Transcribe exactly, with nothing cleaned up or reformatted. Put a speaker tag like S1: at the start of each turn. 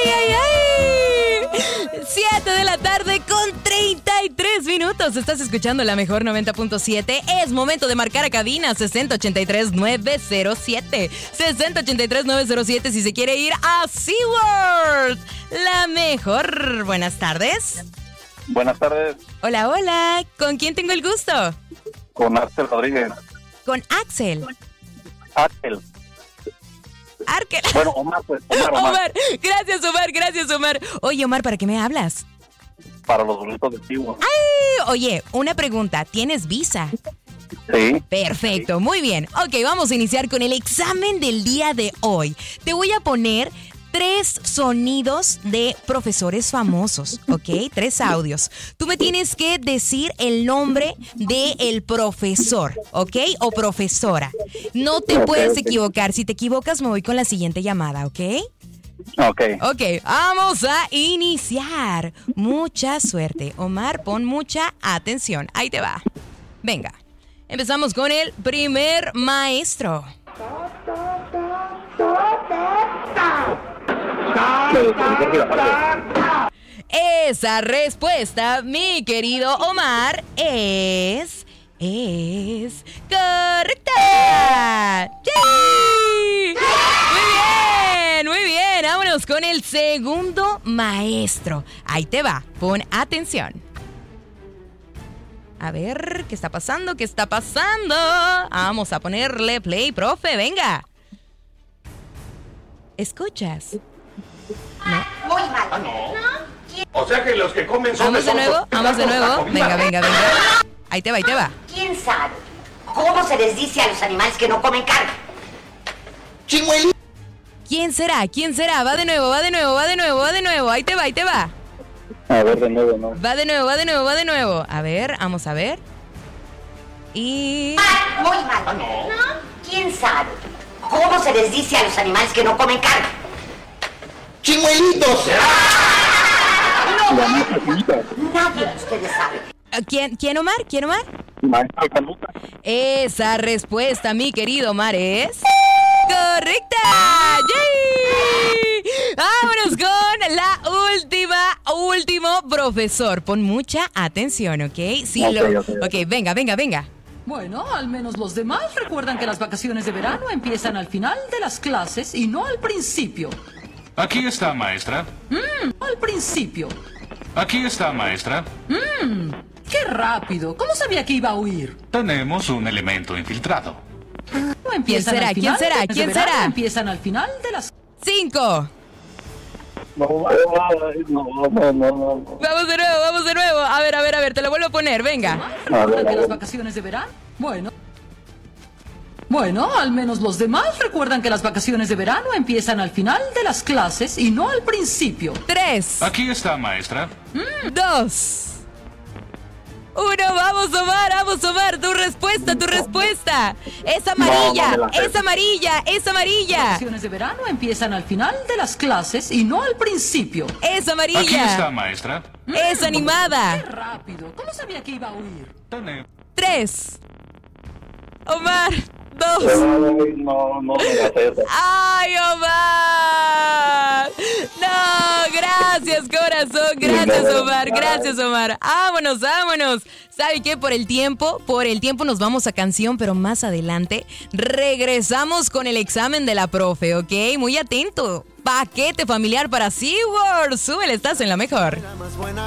S1: ¡Ay, ay, ay! siete de la tarde con treinta y tres minutos. Estás escuchando la mejor noventa punto siete. Es momento de marcar a cabina sesenta ochenta y tres nueve cero siete. sesenta ochenta y tres nueve cero siete si se quiere ir a SeaWorld. La mejor. Buenas tardes.
S2: Buenas tardes.
S1: Hola, hola. ¿Con quién tengo el gusto?
S2: Con Axel Rodríguez.
S1: Con Axel.
S2: Axel.
S1: Arkel.
S2: Bueno, Omar, pues. Omar, Omar.
S1: Omar. Gracias, Omar. Gracias, Omar. Oye, Omar, ¿para qué me hablas?
S2: Para los boletos de SeaWorld.
S1: Ay, oye, una pregunta. ¿Tienes visa?
S2: Sí.
S1: Perfecto, muy bien. Ok, vamos a iniciar con el examen del día de hoy. Te voy a poner tres sonidos de profesores famosos, ¿ok? Tres audios. Tú me tienes que decir el nombre del profesor, ¿ok? O profesora. No te
S2: Ok,
S1: puedes
S2: ok.
S1: equivocar. Si te equivocas, me voy con la siguiente llamada, ¿ok?
S2: Ok.
S1: Ok, vamos a iniciar. Mucha suerte. Omar, pon mucha atención. Ahí te va. Venga. Empezamos con el primer maestro. Esa respuesta, mi querido Omar, es... es... correcta. ¡Sí! Muy bien, muy bien. Vámonos con el segundo maestro. Ahí te va, pon atención. A ver, ¿qué está pasando? ¿Qué está pasando? Vamos a ponerle play, profe, venga. ¿Escuchas?
S3: Muy mal.
S4: Ah, no. O sea que los que comen son
S1: Vamos de nuevo, vamos de nuevo. Venga, venga, venga. Ahí te va, ahí te va.
S3: ¿Quién sabe cómo se les dice a los animales que no comen carne?
S4: Chimuelito.
S1: ¿Quién será? ¿Quién será? Va de nuevo, va de nuevo, va de nuevo, va de nuevo. Ahí te va, ahí te va.
S2: A ver, de nuevo, ¿no?
S1: Va de nuevo, va de nuevo, va de nuevo. A ver, vamos a ver. Y...
S3: Ah, muy mal.
S4: Ah, no.
S3: ¿Quién sabe cómo se les dice a los animales que no comen carne?
S4: Chimuelitos.
S2: La maestra Canuta.
S3: Nadie de ustedes sabe.
S1: ¿Quién, ¿Quién, Omar? ¿Quién, Omar?
S2: Maestra Canuta.
S1: Esa respuesta, mi querido Omar, es... ¡correcta! ¡Yay! Vámonos con la última, último profesor. Pon mucha atención, ¿ok? Sí,
S2: Ok,
S1: lo...
S2: ok, ok.
S1: ok, venga, venga, venga.
S5: Bueno, al menos los demás recuerdan que las vacaciones de verano empiezan al final de las clases y no al principio.
S6: Aquí está, maestra.
S5: Al principio.
S6: Aquí está, maestra.
S5: ¡Qué rápido! ¿Cómo sabía que iba a huir?
S6: Tenemos un elemento infiltrado.
S5: No empiezan
S1: será?
S5: al
S1: ¿Quién
S5: final
S1: será?
S5: de
S1: ¿Quién
S5: verano,
S1: será?
S5: Empiezan al final de las...
S1: Cinco.
S2: No, ay, no, no, no, no.
S1: Vamos de nuevo, vamos de nuevo. A ver, a ver, a ver, te lo vuelvo a poner, venga.
S2: A ver,
S5: ¿Recuerdan
S2: a
S5: que las
S2: ver.
S5: vacaciones de verano? Bueno. Bueno, al menos los demás recuerdan que las vacaciones de verano empiezan al final de las clases y no al principio.
S1: Tres.
S6: Aquí está, maestra.
S1: Dos. Uno, vamos Omar, vamos Omar, tu respuesta, tu respuesta. Es amarilla,
S2: No, no me la sé.
S1: es amarilla, es
S5: Las
S1: amarilla.
S5: vacaciones de verano empiezan al final de las clases y no al principio.
S1: Es
S6: Aquí está,
S1: amarilla.
S6: maestra.
S1: Es
S5: ¡Qué
S1: animada.
S5: rápido! ¿Cómo sabía que iba a huir?
S6: Tenemos.
S1: Tres. Omar, dos.
S2: Ay, no, no me la sé esa.
S1: ¡Ay, Omar! No, gracias, corazón. Gracias, Omar. Gracias, Omar. Vámonos, vámonos. ¿Sabe qué? Por el tiempo, por el tiempo nos vamos a canción, pero más adelante regresamos con el examen de la profe, ¿ok? Muy atento. Paquete familiar para SeaWorld. Súbele, estás en la mejor.